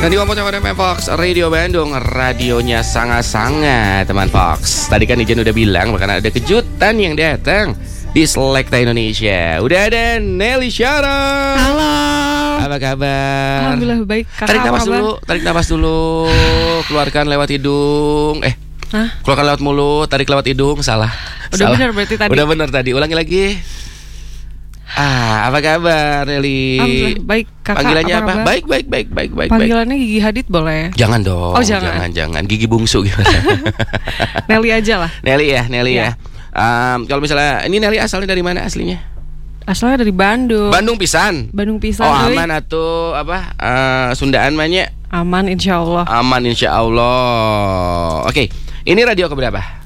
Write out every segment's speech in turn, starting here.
91,4 FM Fox Radio Bandung, radionya sangat-sangat teman Fox. Tadi kan Ijen udah bilang bahkan ada kejutan yang datang di Selekta Indonesia. Udah ada Nelly Syara. Halo. Apa kabar? Alhamdulillah baik. Kakak, tarik napas dulu. Keluarkan lewat hidung. Keluarkan lewat mulut, tarik lewat hidung. Salah. Udah benar berarti tadi. Udah benar tadi. Ulangi lagi. Apa kabar Nelly? Alhamdulillah baik. Kakak, panggilannya apa? Kabar? Baik. Panggilannya Gigi Hadid boleh? Jangan dong. Oh, jangan. Gigi bungsu gimana? Nelly aja lah. Nelly ya. Kalau misalnya ini Nelly asalnya dari mana aslinya? Asalnya dari Bandung. Bandung pisan. Oh aman atau apa? Sundaan banyak. Aman insya Allah. Oke, ini radio keberapa?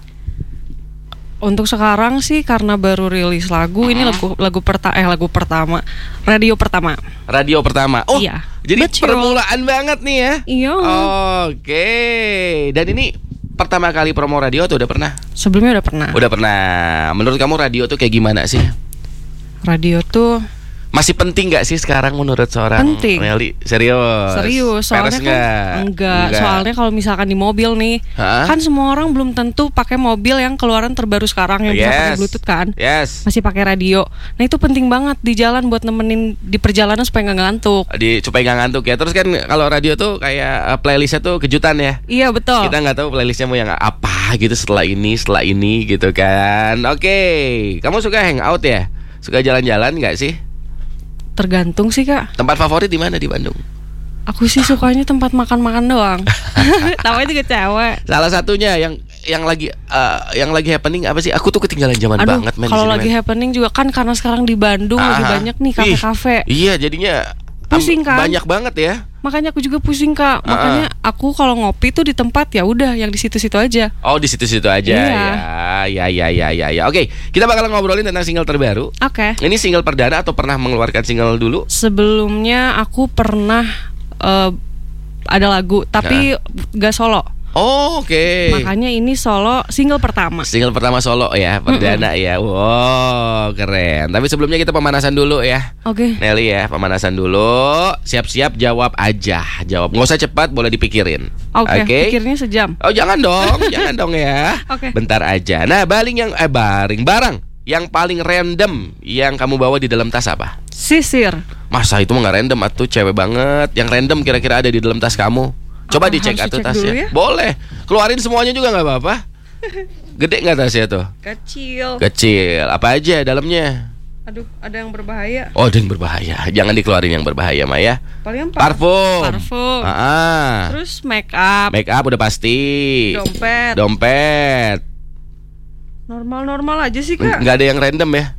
Untuk sekarang sih karena baru rilis lagu, ini lagu pertama, radio pertama. Oh, iya. Jadi permulaan banget nih ya. Iya. Oke. Dan ini pertama kali promo radio atau udah pernah? Sebelumnya udah pernah. Udah pernah. Menurut kamu radio tuh kayak gimana sih? Radio tuh masih penting gak sih sekarang menurut seorang penting. Nelly? Serius. Soalnya kan enggak. Soalnya kalau misalkan di mobil nih, kan semua orang belum tentu pakai mobil yang keluaran terbaru sekarang yang bisa pakai Bluetooth kan. Masih pakai radio. Nah itu penting banget di jalan buat nemenin di perjalanan supaya nggak ngantuk. Supaya nggak ngantuk ya. Terus kan kalau radio tuh kayak playlistnya tuh kejutan ya. Iya betul. Kita nggak tahu playlistnya mau yang apa gitu setelah ini gitu kan. Oke. Kamu suka hangout ya? Suka jalan-jalan nggak sih? Tergantung sih kak. Tempat favorit di mana di Bandung? Aku sih sukanya tempat makan-makan doang. Tahu itu ke cewek. Salah satunya yang lagi happening apa sih? Aku tuh ketinggalan zaman banget men. Kalau lagi happening juga kan karena sekarang di Bandung lagi banyak nih kafe-kafe. Iya jadinya pusing kan? Banyak banget ya. Makanya aku juga pusing kak. Makanya aku kalau ngopi tuh di tempat ya udah yang di situ-situ aja. Oh di situ-situ aja. Ya. Oke, kita bakal ngobrolin tentang single terbaru. Oke. Ini single perdana atau pernah mengeluarkan single dulu? Sebelumnya aku pernah ada lagu tapi gak solo. Oh, oke. Makanya ini single pertama. Single pertama solo ya, perdana ya. Wow, keren. Tapi sebelumnya kita pemanasan dulu ya. Oke. Nelly ya, pemanasan dulu. Siap-siap jawab aja. Jawab. Nggak usah cepat, boleh dipikirin. Oke. Pikirnya sejam. Oh, jangan dong ya. Oke. Bentar aja. Nah, barang yang paling random yang kamu bawa di dalam tas apa? Sisir. Masa itu mah nggak random atuh, cewek banget. Yang random kira-kira ada di dalam tas kamu? Coba dicek atuh tasnya. Ya? Boleh. Keluarin semuanya juga nggak apa-apa. Gede nggak tasnya tuh? Kecil. Apa aja dalamnya? Aduh, ada yang berbahaya. Oh, ada yang berbahaya. Jangan dikeluarin yang berbahaya, Maya. Paling parfum. Terus make up. Make up udah pasti. Dompet. Normal aja sih kak. Nggak ada yang random ya?